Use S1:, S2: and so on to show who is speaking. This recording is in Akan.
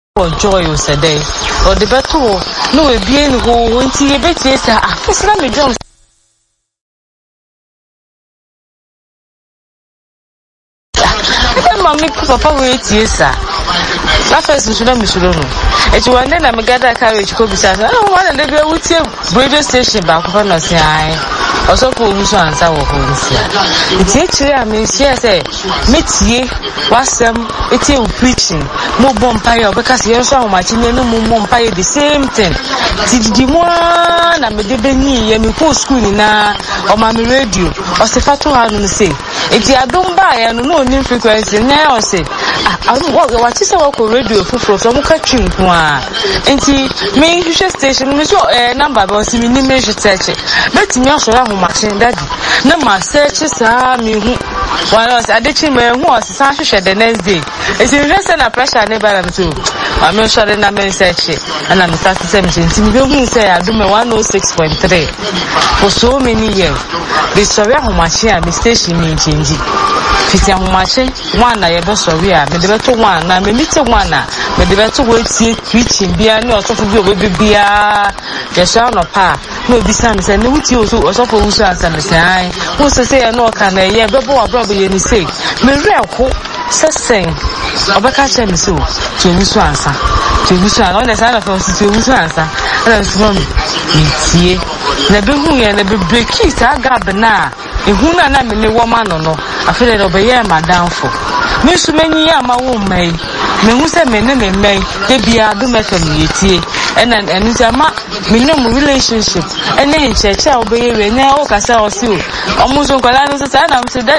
S1: joy o sede o de beto no ebie ni ho nti ebetie sa afisira me drum mami papa we tie sa la first should me should no e ti wan na me gada carriage ko bisa na wan na be wutie radio station ba ko na se ai oso ko wu so ansa wo ko nsia ti chire am nsia se metie wasem etie u preaching mo bompaye obekase yen so ahomachi ne no mo bompaye the same thing ti mo na me de beni ye me ko school ni na o ma me radio o se fatu ha no se eti adom ba ya no no ni frequency na o se what is our radio for from catching kwa enti me hwehwe station me so number ba si me ni me hwete bet me so ra ho machine daddy na ma search sa me hu wala se adechi me hu o se sa hwehwe the next day esi hwehwe na pressure ne ba na so am so na me search and am start to me enti me hu say adom 106.3 for so many years the sorry ho machine me station me change fiti ahomache one na ye be sorry a me de beto one na me mite one na me de beto we tie preaching bia ni osofo bi obe bia ye sha no pa no bi sam se ne wuti osofo wusu ansa me sai wo se se no ka na ye be bo abrobo ye ni sei me re ko sesen obeka che me so to wusu ansa on the side of us to wusu ansa na so me tie na be hu ye na be break it agab na ehuna na me ne wo ma no afele do be ye madamfo me su manyi ya ma wo mai me hu se me ne me mai de bia do me fam yetie enu jama me no relationship ene ncheche obe ye we ne o kasa o si o omo so kola no se na me se